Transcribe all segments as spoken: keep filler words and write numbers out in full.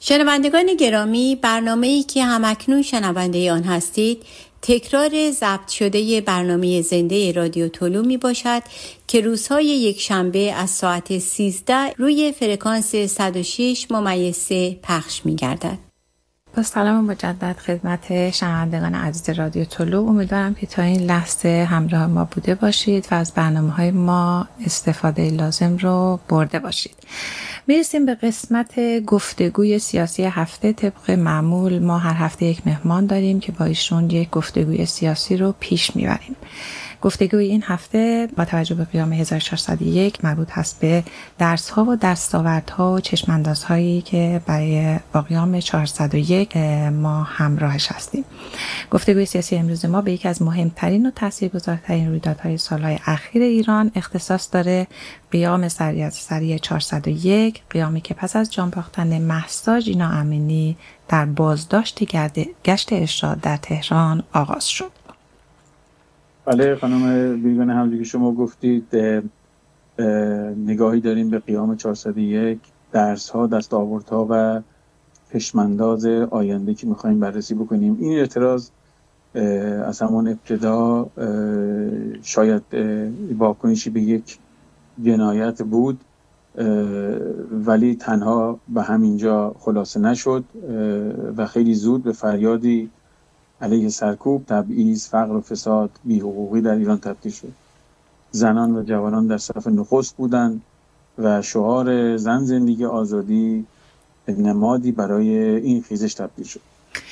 شنوندگان گرامی، برنامه‌ای که همکنون شنونده آن هستید تکرار ضبط شده برنامه زنده رادیو طلوع می باشد که روزهای یک شنبه از ساعت سیزده روی فرکانس صد و شش ممیز سه پخش می گردد. با سلام مجدد خدمت شنوندگان عزیز رادیو طلوع. امیدوارم که تا این لحظه همراه ما بوده باشید و از برنامه‌های ما استفاده لازم رو برده باشید. میرسیم به قسمت گفتگوی سیاسی هفته. طبق معمول ما هر هفته یک مهمان داریم که با ایشون یک گفتگوی سیاسی رو پیش میبریم. گفتگوی این هفته با توجه به قیام هزار و چهارصد و یک مربوط هست به درس‌ها و دستاوردها و چشم‌اندازهایی که برای با قیام چهارصد و یک ما همراهش هستیم. گفتگوی سیاسی امروز ما به یکی از مهمترین و تاثیرگذارترین رویدادهای سالهای اخیر ایران اختصاص داره. قیام سریع از سریع چهارصد و یک، قیامی که پس از جان باختن مهسا جینا امینی در بازداشت گشت ارشاد در تهران آغاز شد. بله خانم بیگانه، همونجوری که شما گفتید نگاهی داریم به قیام چهارصد و یک، درس‌ها، دستاوردها و چشم‌انداز آینده که می‌خوایم بررسی بکنیم. این اعتراض از همون ابتدا شاید واکنشی به یک جنایت بود، ولی تنها به همینجا خلاصه نشد و خیلی زود به فریادی علیه سرکوب، تبعیض، فقر و فساد، بی‌حقوقی در ایران تبدیل شد. زنان و جوانان در صف نخست بودند و شعار زن زندگی آزادی نمادی برای این خیزش تبدیل شد.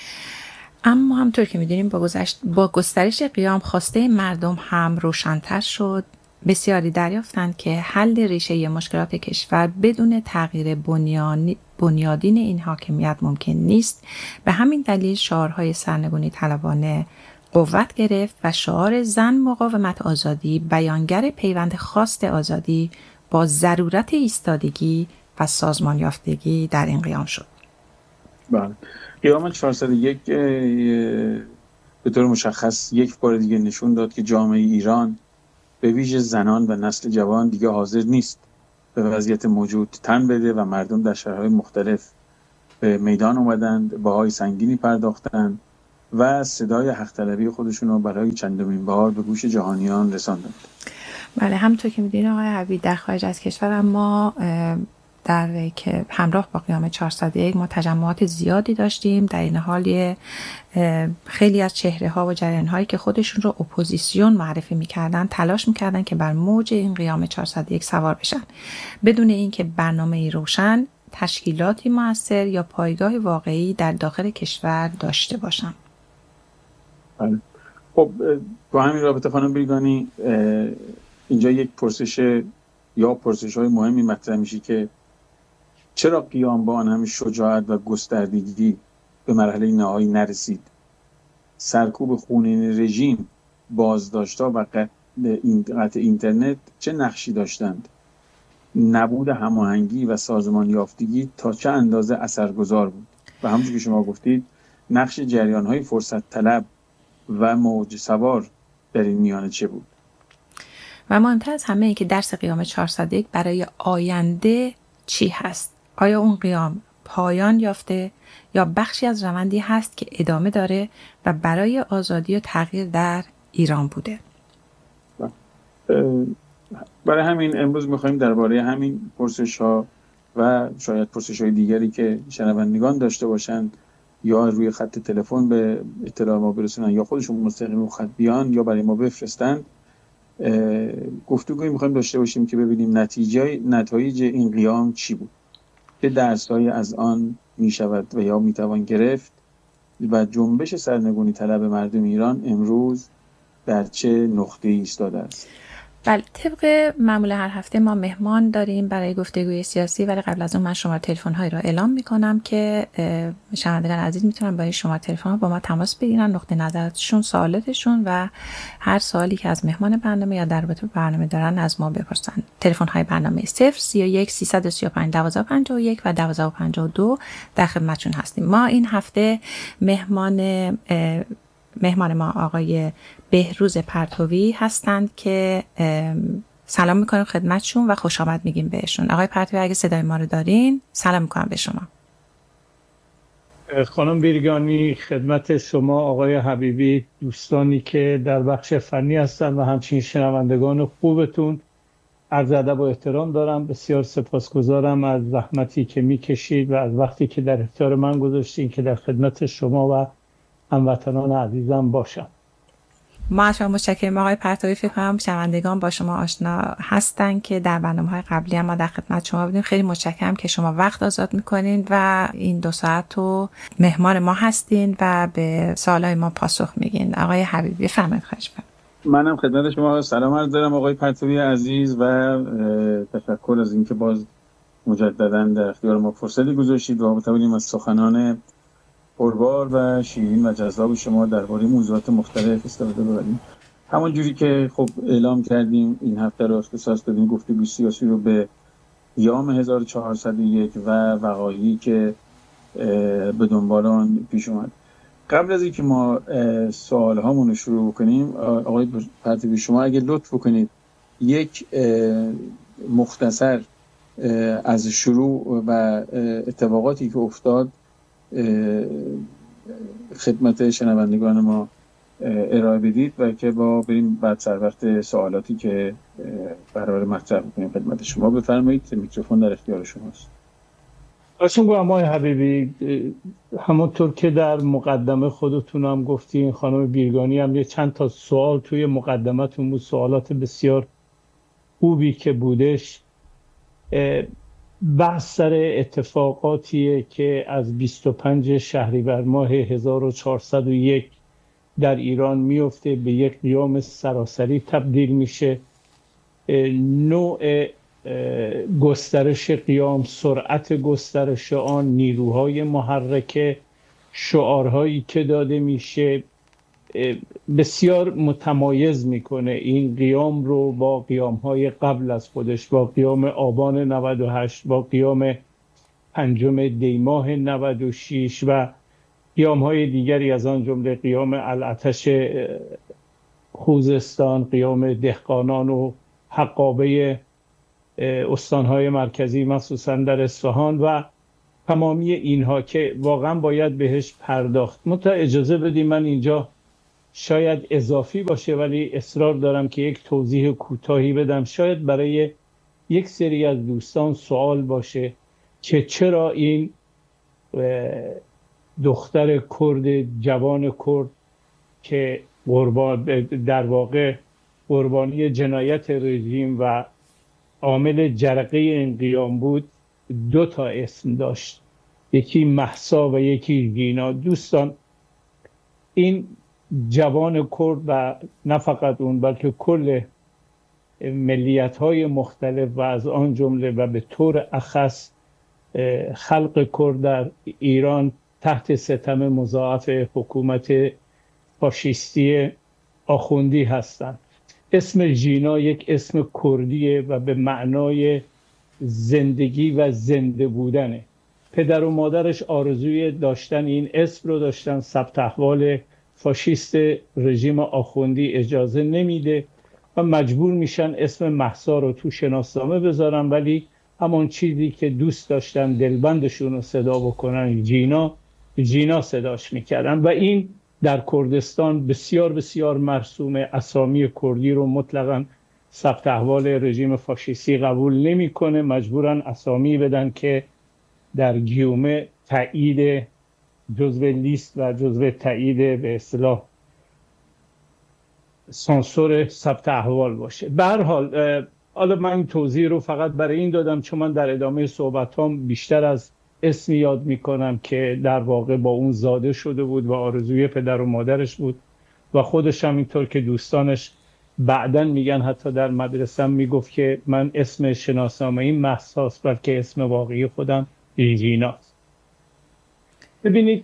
اما همطور که می‌دونیم با گذشت با گسترش قیام خواسته مردم هم روشن‌تر شد. بسیاری دریافتند که حل ریشه مشکلات کشور بدون تغییر بنیانی بنیادین این حاکمیت ممکن نیست. به همین دلیل شعارهای سرنگونی طلبانه قوت گرفت و شعار زن مقاومت آزادی بیانگر پیوند خواست آزادی با ضرورت ایستادگی و سازمان یافتگی در این قیام شد. بله. قیام چهارصد و یک به طور مشخص یک بار دیگه نشون داد که جامعه ایران به ویژه زنان و نسل جوان دیگه حاضر نیست به وضعیت موجود تن بده و مردم در شهرهای مختلف به میدان اومدند، بهای سنگینی پرداختند و صدای حق طلبی خودشون رو برای چندمین بار به گوش جهانیان رساندند. بله، همونطور که می‌دونید آقای حبیب، در خارج از کشور ما در که همراه با قیام چهارصد و یک ما تجمعات زیادی داشتیم. در این حال خیلی از چهره‌ها و جریان‌هایی که خودشون رو اپوزیسیون معرفی می‌کردن تلاش می‌کردن که بر موج این قیام چهارصد و یک سوار بشن بدون اینکه برنامه‌ای روشن، تشکیلاتی مؤثر یا پایگاه واقعی در داخل کشور داشته باشن. بله. خب با همین رابطه خانم بیگانی، اینجا یک پرسش یا پرسش‌های مهمی مطرح میشه که چرا قیام با آن همه شجاعت و گستردگی به مرحله نهایی نرسید؟ سرکوب خونین رژیم، بازداشت‌ها و قطع اینترنت چه نقشی داشتند؟ نبود هماهنگی و سازمان یافتگی تا چه اندازه اثرگذار بود؟ و همونجوری که شما گفتید نقش جریان‌های فرصت طلب و موج سوار در این میانه چه بود؟ و مهمتر از همه این که درس قیام چهارصد و یک برای آینده چی هست؟ آیا اون قیام پایان یافته یا بخشی از روندی هست که ادامه داره و برای آزادی و تغییر در ایران بوده؟ برای همین امروز می‌خوایم درباره همین پرسش‌ها و شاید پرسش‌های دیگری که شنوندگان داشته باشند یا روی خط تلفن به اطلاع ما برسونن یا خودشون مستقیم خط بیان یا برای ما بفرستند گفتگویی می‌خوایم داشته باشیم که ببینیم نتیجه نتایج این قیام چی بود، چه درس‌هایی از آن می‌شود و یا می‌توان گرفت و جنبش سرنگونی طلب مردم ایران امروز در چه نقطه‌ای ایستاده است. بله، طبق معمول هر هفته ما مهمان داریم برای گفتگوی سیاسی، ولی قبل از اون من شماره تلفن هایی را اعلام میکنم که شنوندگان عزیز میتونن با شماره تلفن با ما تماس بگیرن، نقطه نظرشون، سوالاتشون و هر سوالی که از مهمان برنامه یا در رابطه با برنامه دارن از ما بپرسن. تلفن های برنامه صفر سی و یک سیصد و سی و پنج دوازده و پنجاه و یک و دوازده و پنجاه و دو در خدمتشون هستیم. ما این هفته مهمان مهمان ما آقای بهروز پرتوی هستند که سلام میکنیم خدمتشون و خوش آمد میگیم بهشون. آقای پرتوی اگه صدای ما رو دارین سلام میکنم به شما. خانم بیرگانی، خدمت شما آقای حبیبی، دوستانی که در بخش فنی هستن و همچنین شنوندگان خوبتون عرض ادب و احترام دارم. بسیار سپاسگزارم از زحمتی که میکشید و از وقتی که در اختیار من گذاشتین که در خدمت شما و هموطنان عزیزم باشم. ما از شما متشکرم آقای پرتوی. فکر کنم شنوندگان با شما آشنا هستن که در برنامه‌های قبلی هم ما در خدمت شما بودیم. خیلی متشکرم که شما وقت آزاد میکنین و این دو ساعت رو مهمان ما هستین و به سوالای ما پاسخ میگین. آقای حبیبی بفرمایید. خواهش می‌کنم. منم خدمت شما سلام عرض دارم آقای پرتوی عزیز و تشکر از اینکه باز مجددا در اختیار ما فرصتی گذاشتید و بتونیم از سخنان پربار و شیرین و جذاب شما درباره موضوعات مختلف استفاده ببریم. همون جوری که خب اعلام کردیم این هفته رو اختصاص دادیم گفتگوی سیاسی رو به قیام هزار و چهارصد و یک و وقایعی که به دنبال آن پیش اومد. قبل از اینکه ما سوال هامون رو شروع کنیم آقای پرتوی شما اگه لطف کنید یک مختصر از شروع و اتفاقاتی که افتاد خدمت شنوندگان ما ارائه بدید و که با بریم بعد سر وقت سوالاتی که قرار مطرح بکنیم خدمت شما. بفرمایید، میکروفون در اختیار شماست. اشون گویم آقای حبیبی، همونطور که در مقدمه خودتون هم گفتین، خانم بیرگانی هم یه چند تا سوال توی مقدمتون بود، سوالات بسیار خوبی که بودش. بحث سر اتفاقاتیه که از بیست و پنج شهریور ماه هزار و چهارصد و یک در ایران میفته، به یک قیام سراسری تبدیل میشه. نوع گسترش قیام، سرعت گسترش آن، نیروهای محرکه، شعارهایی که داده میشه بسیار متمایز میکنه این قیام رو با قیامهای قبل از خودش، با قیام آبان نود و هشت، با قیام پنجم دیماه نود و شش و قیامهای دیگری از آن جمله قیام الاتش خوزستان، قیام دهقانان و حقابه استانهای مرکزی مخصوصا در اصفهان و تمامی اینها که واقعا باید بهش پرداخت. منتها اجازه بدیم من اینجا شاید اضافی باشه ولی اصرار دارم که یک توضیح کوتاهی بدم. شاید برای یک سری از دوستان سوال باشه که چرا این دختر کرد، جوان کرد که قربان در واقع قربانی جنایت رژیم و عامل جرقه این قیام بود دو تا اسم داشت، یکی مهسا و یکی ژینا. دوستان، این جوان کرد و نه فقط اون بلکه کل ملیت‌های مختلف و از آن جمله و به طور اخص خلق کرد در ایران تحت ستم مضاعف حکومت فاشیستی آخوندی هستند. اسم ژینا یک اسم کردیه و به معنای زندگی و زنده بودنه. پدر و مادرش آرزوی داشتن این اسم رو داشتن، ثبت احوال فاشیست رژیم آخوندی اجازه نمیده و مجبور میشن اسم مهسا رو تو شناسنامه بذارن، ولی همون چیزی که دوست داشتن دلبندشون رو صدا بکنن ژینا ژینا صداش میکردن و این در کردستان بسیار بسیار مرسومه. اسامی کردی رو مطلقاً ثبت احوال رژیم فاشیستی قبول نمیکنه، مجبورن اسامی بدن که در گیومه تایید جزو لیست و جزو تایید به اصطلاح سانسور ثبت احوال باشه. به هر حال حالا من این توضیح رو فقط برای این دادم چون من در ادامه صحبتام بیشتر از اسمی یاد میکنم که در واقع با اون زاده شده بود و آرزوی پدر و مادرش بود و خودش هم اینطور که دوستانش بعدن میگن حتی در مدرسه هم میگفت که من اسم شناسنامه این مهساست بلکه اسم واقعی خودم ژیناست. ببینید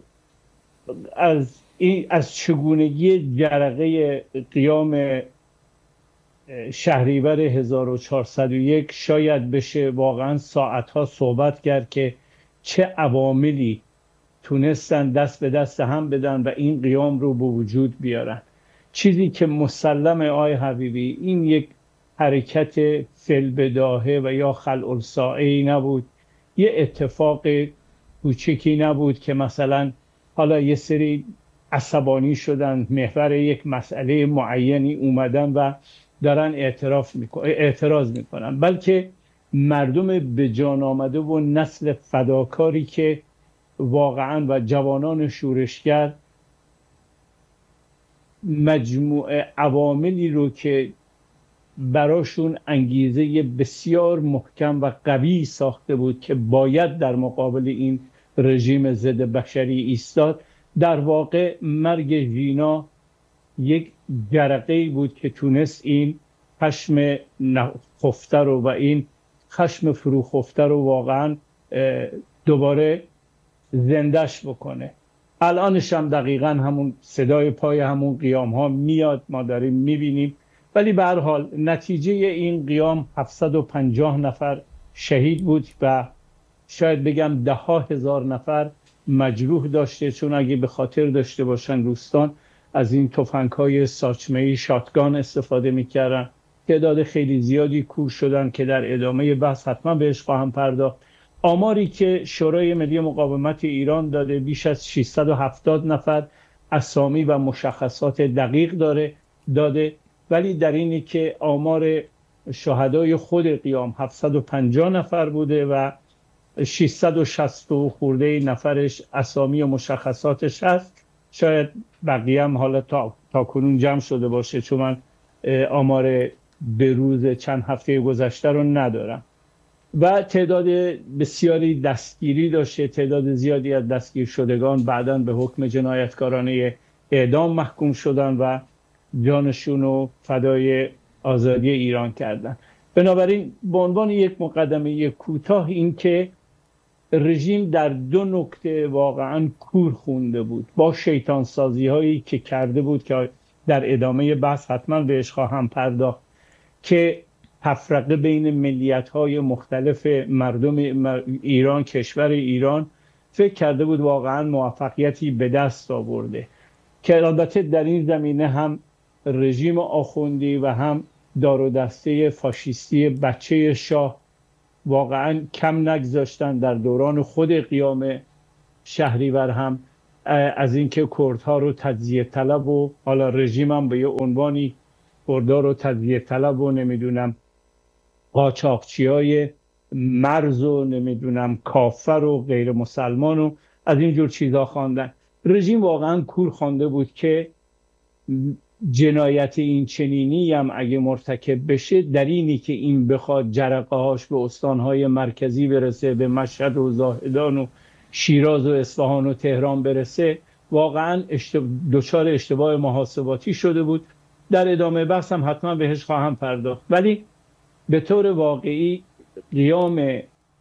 از این از چگونگی جرقه قیام شهریور هزار و چهارصد و یک شاید بشه واقعا ساعتها صحبت کرد که چه عواملی تونستن دست به دست هم بدن و این قیام رو به وجود بیارن. چیزی که مسلم آقای حبیبی این یک حرکت فی البداهه و یا خلع الساعی نبود، یه اتفاق کوچکی نبود که مثلا حالا یه سری عصبانی شدن، محور یک مسئله معینی اومدن و دارن اعتراف میکن... اعتراض میکنن، بلکه مردم به جان آمده و نسل فداکاری که واقعا و جوانان شورشگر مجموعه عواملی رو که براشون انگیزه بسیار محکم و قوی ساخته بود که باید در مقابل این رژیم ضد بشری ایستاد، در واقع مرگ ژینا یک جرقه‌ای بود که تونست این خشم خفته رو و این خشم فرو خفته رو واقعا دوباره زندش بکنه. الانش هم دقیقا همون صدای پای همون قیام ها میاد، ما داریم میبینیم. ولی به هر حال نتیجه این قیام هفتصد و پنجاه نفر شهید بود و شاید بگم ده ها هزار نفر مجروح داشته، چون اگه به خاطر داشته باشن دوستان از این تفنگ‌های ساچمه‌ای شاتگان استفاده می‌کردن. تعداد خیلی زیادی کور شدن که در ادامه بحث حتما بهش خواهم پرداخت. آماری که شورای ملی مقاومت ایران داده بیش از ششصد و هفتاد نفر اسامی و مشخصات دقیق داره داده، ولی در اینی که آمار شهدای خود قیام هفتصد و پنجاه نفر بوده و ششصد و شصت و خورده نفرش اسامی و مشخصاتش هست. شاید بقیه هم حالا تا, تا کنون جمع شده باشه، چون من آمار به روز چند هفته گذشته رو ندارم. و تعداد بسیاری دستگیری داشته، تعداد زیادی از دستگیر شدگان بعداً به حکم جنایتکارانه اعدام محکوم شدن و جانشون رو فدای آزادی ایران کردن. بنابراین به عنوان یک مقدمه کوتاه این که رژیم در دو نکته واقعاً کور خونده بود، با شیطان سازی هایی که کرده بود که در ادامه بحث حتما بهش خواهم پرداخت، که تفرقه بین ملیت های مختلف مردم ایران، کشور ایران، فکر کرده بود واقعاً موفقیتی به دست آورده، که البته در این زمینه هم رژیم آخوندی و هم دار و دسته فاشیستی بچه شاه واقعا کم نگذاشتن در دوران خود قیام شهریور هم از اینکه کردها رو تجزیه طلب و حالا رژیم هم به یه عنوانی کردها رو تجزیه طلب و نمیدونم قاچاقچی های مرز و نمیدونم کافر و غیر مسلمان و از اینجور چیزا خواندن. رژیم واقعا کور خوانده بود که جنایت این چنینی هم اگه مرتکب بشه، در اینی که این بخواد جرقه هاش به استانهای مرکزی برسه، به مشهد و زاهدان و شیراز و اصفهان و تهران برسه، واقعا اشتب... دچار اشتباه محاسباتی شده بود. در ادامه بحث هم حتما بهش خواهم پرداخت. ولی به طور واقعی قیام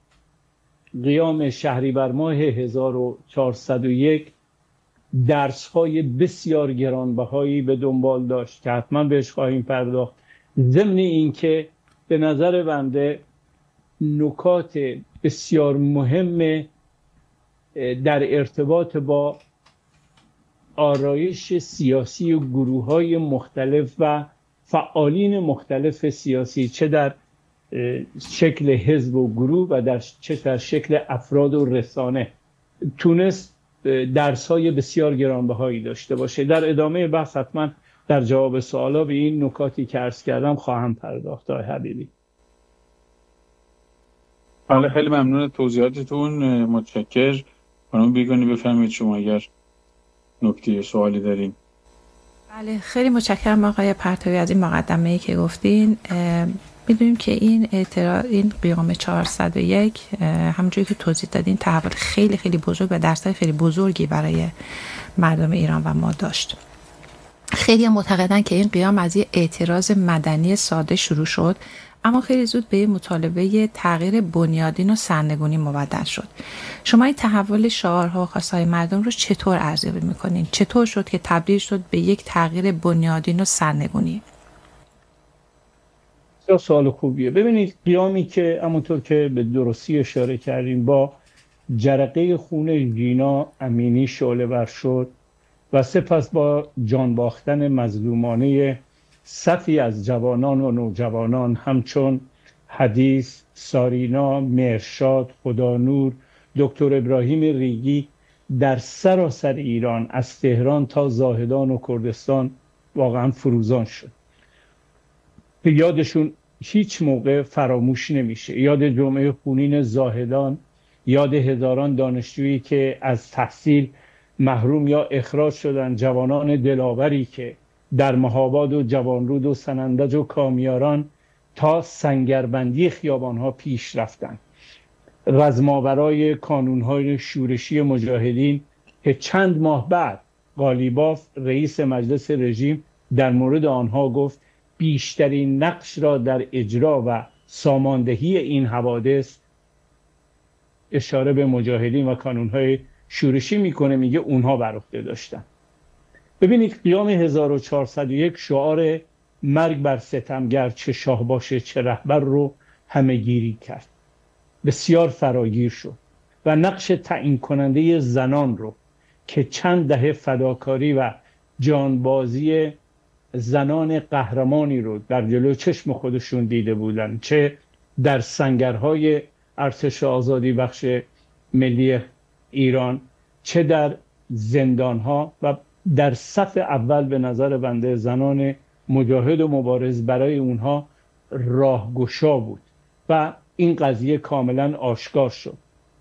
قیام شهریور ماه هزار و چهارصد و یک درس‌های بسیار گرانبهایی به دنبال داشت که حتما بهش خواهیم پرداخت. ضمن این که به نظر بنده نکات بسیار مهم در ارتباط با آرایش سیاسی و گروه‌های مختلف و فعالین مختلف سیاسی، چه در شکل حزب و گروه و در چه در شکل افراد و رسانه، تونست درس‌های بسیار گرانبهایی داشته باشه. در ادامه بحث حتما در جواب سوالا به این نکاتی که عرض کردم خواهم پرداخت. آقای حبیبی. بله، خیلی ممنون توضیحاتتون. متشکر. خانم بیگانی بفرمایید شما اگر نکته سوالی دارین. بله، خیلی متشکرم آقای پرتوی از این مقدمه‌ای که گفتین. میدونیم که این اعتراض این قیام چهارصد و یک همونجوری که توضیح دادین تحول خیلی خیلی بزرگ و درسای خیلی بزرگی برای مردم ایران و ما داشت. خیلی معتقدن که این قیام از یه اعتراض مدنی ساده شروع شد، اما خیلی زود به مطالبه تغییر بنیادین و سرنگونی مبدل شد. شما این تحول شعارها و خواستهای مردم رو چطور ارزیابی میکنین؟ چطور شد که تبدیل شد به یک تغییر بنیادین و سرنگونی؟ سوال خوبیه. ببینید، قیامی که همونطور که به درستی اشاره کردیم با جرقه خون ژینا امینی شعله ور شد و سپس با جان باختن مظلومانه صفی از جوانان و نوجوانان همچون حدیث، سارینا، مرشاد، خدانور، دکتر ابراهیم ریگی در سراسر ایران از تهران تا زاهدان و کردستان واقعا فروزان شد که یادشون هیچ موقع فراموش نمیشه. یاد جمعه خونین زاهدان، یاد هزاران دانشجویی که از تحصیل محروم یا اخراج شدن، جوانان دلاوری که در مهاباد و جوانرود و سنندج و کامیاران تا سنگربندی خیابانها پیش رفتن. رزماورای کانونهای شورشی مجاهدین که چند ماه بعد قالیباف رئیس مجلس رژیم در مورد آنها گفت بیشترین نقش را در اجرا و ساماندهی این حوادث، اشاره به مجاهدین و کانونهای شورشی میکنه، میگه اونها بر عهده داشتن. ببینید قیام هزار و چهارصد و یک شعار مرگ بر ستمگر، چه شاه باشه چه رهبر رو همه‌گیری کرد، بسیار فراگیر شد و نقش تعیین کننده زنان رو که چند دهه فداکاری و جانبازی زنان قهرمانی رو در جلو چشم خودشون دیده بودن، چه در سنگرهای ارتش آزادی بخش ملی ایران، چه در زندانها، و در صف اول به نظر بنده زنان مجاهد و مبارز برای اونها راهگشا بود و این قضیه کاملا آشکار شد.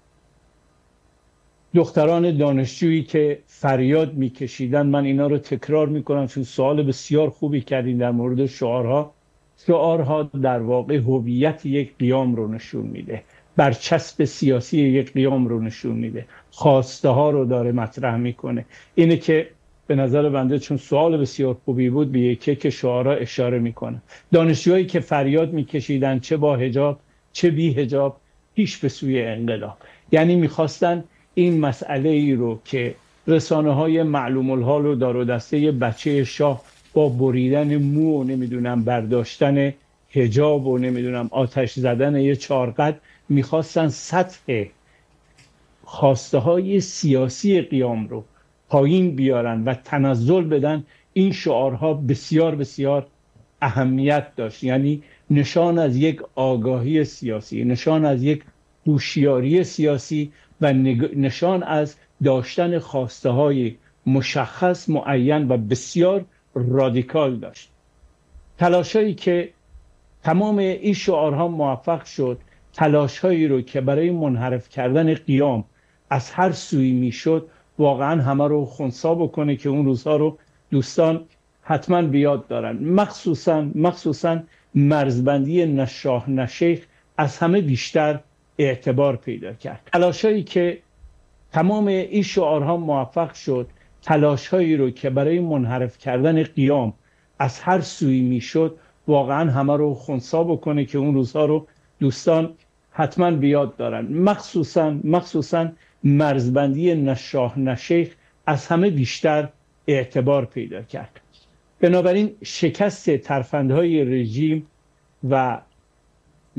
دختران دانشجویی که فریاد میکشیدن، من اینا رو تکرار میکنم چون سوال بسیار خوبی کردین در مورد شعارها. شعارها در واقع هویت یک قیام رو نشون میده، برچسب سیاسی یک قیام رو نشون میده، خواسته ها رو داره مطرح میکنه. اینه که به نظر بنده چون سوال بسیار خوبی بود به یکی که شعارها اشاره میکنه. دانشجوهایی که فریاد میکشیدن، چه با حجاب چه بی حجاب، پیش به سوی انقلاب. یعنی میخواستن این مسئله ای رو که رسانه های معلوم الحال و دار و دسته بچه شاه با بریدن مو و نمیدونم برداشتن حجاب و نمیدونم آتش زدن یه چارقد، میخواستن سطح خواسته های سیاسی قیام رو پایین بیارن و تنزل بدن. این شعارها بسیار بسیار اهمیت داشت، یعنی نشان از یک آگاهی سیاسی، نشان از یک هوشیاری سیاسی و نشان از داشتن خواسته های مشخص، معین و بسیار رادیکال داشت. تلاشایی که تمام این شعارها موفق شد، تلاشهایی رو که برای منحرف کردن قیام از هر سوی میشد واقعا همه رو خنثی بکنه که اون روزها رو دوستان حتما بیاد دارن. مخصوصا مخصوصا مرزبندی نه شاه نه شیخ از همه بیشتر اعتبار پیدا کرد. تلاشایی که تمام این شعارها موفق شد، تلاشهایی رو که برای منحرف کردن قیام از هر سوی میشد واقعا همه رو خنثی بکنه که اون روزها رو دوستان حتما بیاد دارن. مخصوصا مخصوصا مرزبندی نه شاه نه شیخ از همه بیشتر اعتبار پیدا کرد. بنابراین شکست ترفندهای رژیم و